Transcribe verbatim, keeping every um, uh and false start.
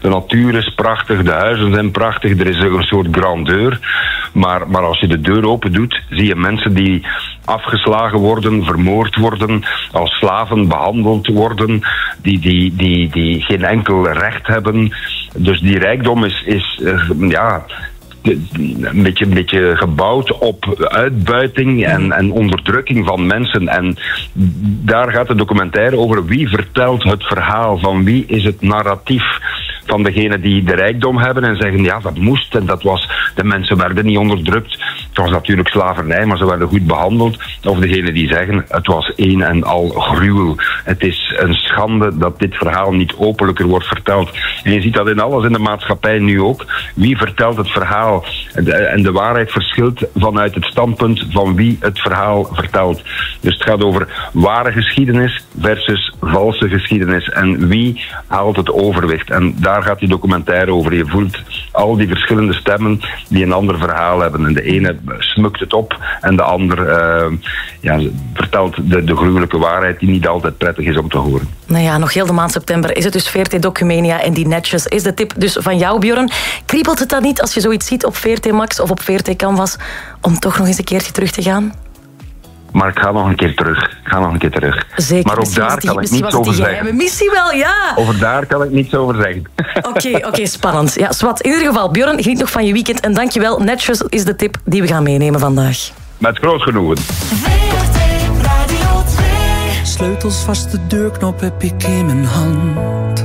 De natuur is prachtig, de huizen zijn prachtig, er is een soort grandeur. Maar, maar als je de deur open doet, zie je mensen die afgeslagen worden, vermoord worden, als slaven behandeld worden, die, die, die, die geen enkel recht hebben. Dus die rijkdom is, is uh, ja... Een beetje, een beetje gebouwd op uitbuiting en, en onderdrukking van mensen. En daar gaat de documentaire over. Wie vertelt het verhaal? Van wie is het narratief? Van degenen die de rijkdom hebben en zeggen, ja, dat moest en dat was... De mensen werden niet onderdrukt. Het was natuurlijk slavernij, maar ze werden goed behandeld. Of degenen die zeggen, het was een en al gruwel. Het is een schande dat dit verhaal niet openlijker wordt verteld. En je ziet dat in alles in de maatschappij nu ook. Wie vertelt het verhaal? En de waarheid verschilt vanuit het standpunt van wie het verhaal vertelt. Dus het gaat over ware geschiedenis versus valse geschiedenis. En wie haalt het overwicht? En daar gaat die documentaire over. Je voelt al die verschillende stemmen die een ander verhaal hebben. En de ene smukt het op en de ander uh, ja, vertelt de, de gruwelijke waarheid die niet altijd prettig is om te horen. Nou ja, nog heel de maand september is het dus V R T Documania en die netjes is de tip dus van jou, Björn. Kriebelt het dan niet als je zoiets ziet op V R T Max of op V R T Canvas om toch nog eens een keertje terug te gaan? Maar ik ga nog een keer terug. Ik ga nog een keer terug. Zeker. Maar ook misschien daar die, kan ik niets over zeggen. Missie wel, ja. Over daar kan ik niets over zeggen. Oké, okay, oké, okay, spannend. Ja, Swat. In ieder geval, Björn, geniet nog van je weekend. En dankjewel. Netjes is de tip die we gaan meenemen vandaag. Met groot genoegen. V R T Radio twee. Sleutels vast, de deurknop heb ik in mijn hand.